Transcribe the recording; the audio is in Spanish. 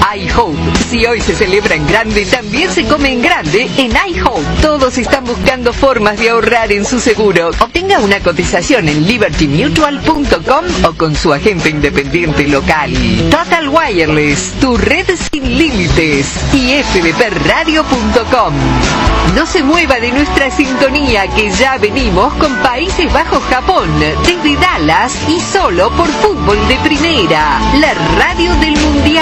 iHope. Si hoy se celebra en grande, también se come en grande en iHope. Todos están buscando formas de ahorrar en su seguro. Obtenga una cotización en libertymutual.com o con su agente independiente local. Total Wireless, tu red sin límites. Y fdpradio.com. No se mueva de nuestra sintonía, que ya venimos con Países Bajos-Japón, desde Dallas y solo por Fútbol de Primera, la radio del Mundial.